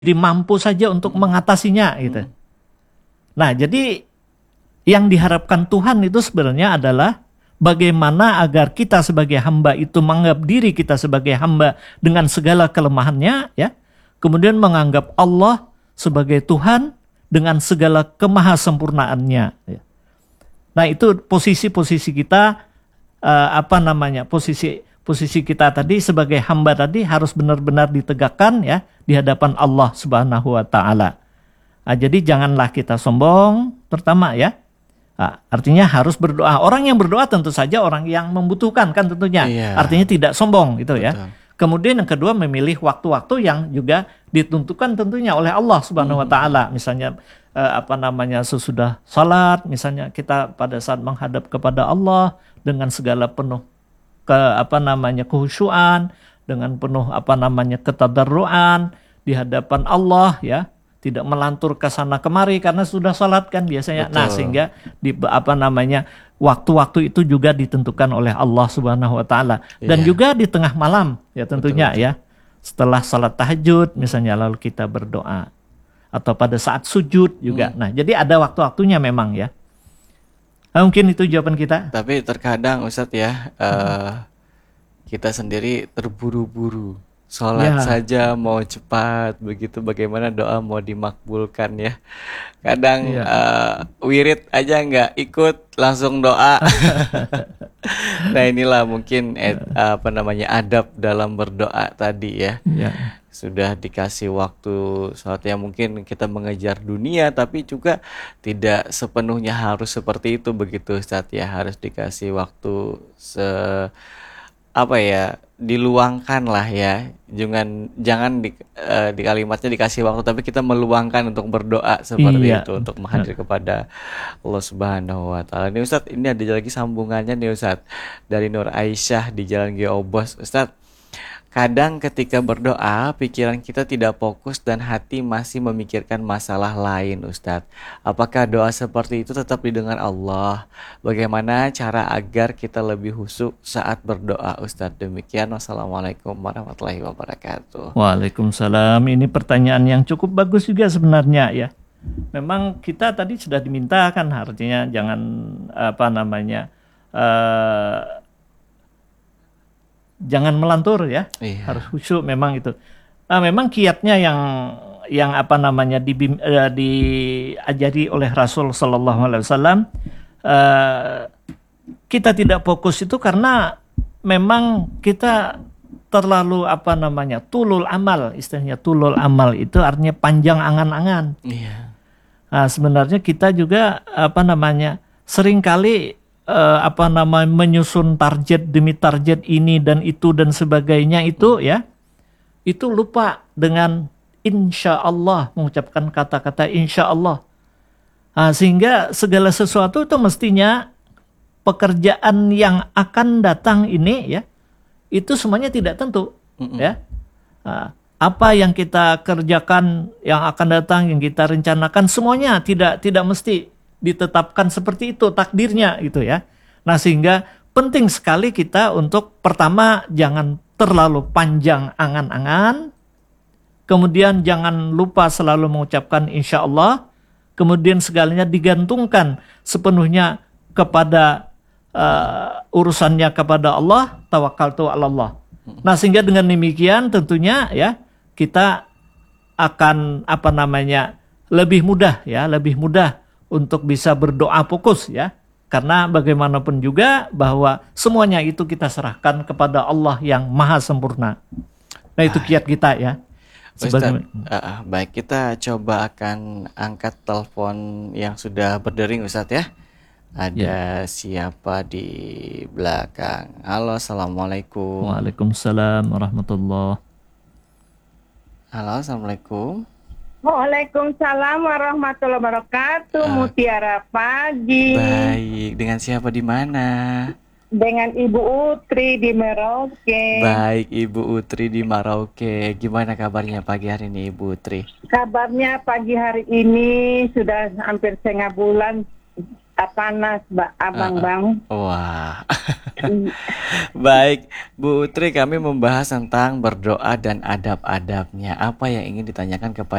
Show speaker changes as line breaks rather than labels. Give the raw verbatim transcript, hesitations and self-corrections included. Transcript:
Jadi mampu saja untuk mengatasinya gitu. Nah, jadi yang diharapkan Tuhan itu sebenarnya adalah bagaimana agar kita sebagai hamba itu menganggap diri kita sebagai hamba dengan segala kelemahannya, ya. Kemudian menganggap Allah sebagai Tuhan dengan segala kemahasempurnaannya. Ya. Nah, itu posisi-posisi kita uh, apa namanya? Posisi posisi kita tadi sebagai hamba tadi harus benar-benar ditegakkan ya di hadapan Allah Subhanahu wa taala. Nah, jadi janganlah kita sombong pertama ya. Nah, artinya harus berdoa. Orang yang berdoa tentu saja orang yang membutuhkan kan tentunya.
Iya.
Artinya tidak sombong gitu ya.
Betul.
Kemudian yang kedua memilih waktu-waktu yang juga ditentukan tentunya oleh Allah Subhanahu wa taala. Misalnya eh, apa namanya sesudah salat, misalnya kita pada saat menghadap kepada Allah dengan segala penuh ke apa namanya kehusyuan, dengan penuh apa namanya ketadarruan di hadapan Allah ya. Tidak melantur ke sana kemari karena sudah salat kan biasanya.
Betul.
Nah, sehingga di apa namanya waktu-waktu itu juga ditentukan oleh Allah Subhanahu wa taala dan
Iya.
juga di tengah malam ya tentunya
Betul, betul.
ya. Setelah salat tahajud misalnya lalu kita berdoa atau pada saat sujud juga.
Hmm.
Nah, jadi ada waktu-waktunya memang ya. Nah, mungkin itu jawaban kita.
Tapi terkadang Ustadz ya, uh, kita sendiri terburu-buru. Sholat
Ya.
saja mau cepat, begitu bagaimana doa mau dimakbulkan ya. Kadang
Ya.
uh, wirid aja nggak ikut, langsung doa. Nah inilah mungkin ed, apa namanya adab dalam berdoa tadi ya.
Ya.
Sudah dikasih waktu sholatnya mungkin kita mengejar dunia, tapi juga tidak sepenuhnya harus seperti itu begitu Ustadz ya. Harus dikasih waktu se apa ya diluangkan lah ya, jangan jangan di, uh, di kalimatnya dikasih waktu tapi kita meluangkan untuk berdoa seperti
Iya.
itu untuk menghadir kepada Allah Subhanahu wa taala. Nih Ustadz, ini ada lagi sambungannya nih Ustadz dari Nur Aisyah di Jalan Geobos. Ustadz, kadang ketika berdoa pikiran kita tidak fokus dan hati masih memikirkan masalah lain Ustadz. Apakah doa seperti itu tetap didengar Allah? Bagaimana cara agar kita lebih khusyuk saat berdoa Ustadz? Demikian, wassalamualaikum warahmatullahi wabarakatuh.
Waalaikumsalam. Ini pertanyaan yang cukup bagus juga sebenarnya ya. Memang kita tadi sudah dimintakan artinya jangan apa namanya uh, jangan melantur ya,
Iya.
harus khusyuk memang itu. Nah, memang kiatnya yang yang apa namanya dibim, uh, diajari oleh Rasul Sallallahu Alaihi Wasallam, uh, kita tidak fokus itu karena memang kita terlalu apa namanya tulul amal, istilahnya tulul amal itu artinya panjang angan-angan.
Iya.
Nah, sebenarnya kita juga apa namanya seringkali Uh, apa nama menyusun target demi target ini dan itu dan sebagainya itu ya itu lupa dengan insya Allah, mengucapkan kata-kata insya Allah. Nah, sehingga segala sesuatu itu mestinya pekerjaan yang akan datang ini ya itu semuanya tidak tentu. Mm-mm. Ya nah, apa yang kita kerjakan yang akan datang yang kita rencanakan semuanya tidak tidak mesti ditetapkan seperti itu takdirnya gitu ya. Nah, sehingga penting sekali kita untuk pertama jangan terlalu panjang angan-angan, kemudian jangan lupa selalu mengucapkan insya Allah, kemudian segalanya digantungkan sepenuhnya kepada uh, urusannya kepada Allah, tawakkaltu 'ala Allah. Nah, sehingga dengan demikian tentunya ya kita akan apa namanya lebih mudah ya, lebih mudah untuk bisa berdoa fokus ya. Karena bagaimanapun juga bahwa semuanya itu kita serahkan kepada Allah yang maha sempurna. Nah, itu kiat kita ya.
Ustadz, uh, baik kita coba akan angkat telepon yang sudah berdering Ustadz ya. Ada ya. Siapa di belakang? Halo, assalamualaikum.
Waalaikumsalam warahmatullahi.
Halo, assalamualaikum.
Waalaikumsalam warahmatullahi wabarakatuh. Uh, Mutiara pagi.
Baik, dengan siapa di mana?
Dengan Ibu Utri di Merauke.
Baik, Ibu Utri di Merauke. Gimana kabarnya pagi hari ini Ibu Utri?
Kabarnya pagi hari ini sudah hampir setengah bulan panas, Abang uh, Bang.
Wah. Baik, Bu Utri, kami membahas tentang berdoa dan adab-adabnya. Apa yang ingin ditanyakan kepada